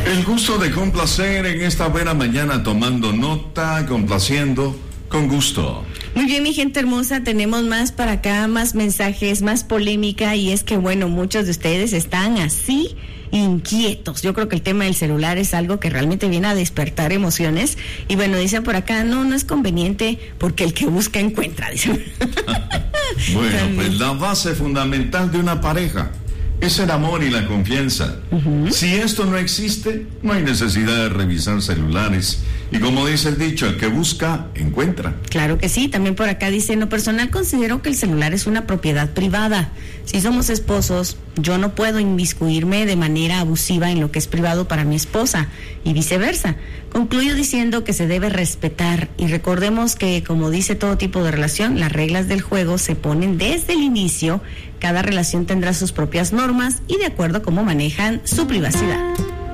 El gusto de complacer en esta buena mañana, tomando nota, complaciendo con gusto. Muy bien, mi gente hermosa, tenemos más para acá, más mensajes, más polémica, y es que bueno, muchos de ustedes están así inquietos. Yo creo que el tema del celular es algo que realmente viene a despertar emociones, y bueno, dicen por acá, no es conveniente porque el que busca encuentra, dicen. Bueno, pues la base fundamental de una pareja es el amor y la confianza. Si esto no existe, no hay necesidad de revisar celulares. Y como dice el dicho, el que busca, encuentra. Claro que sí. También por acá dice, en lo personal considero que el celular es una propiedad privada. Si somos esposos, yo no puedo inmiscuirme de manera abusiva en lo que es privado para mi esposa y viceversa. Concluyo diciendo que se debe respetar, y recordemos que, como dice todo tipo de relación, las reglas del juego se ponen desde el inicio. Cada relación tendrá sus propias normas y de acuerdo a cómo manejan su privacidad.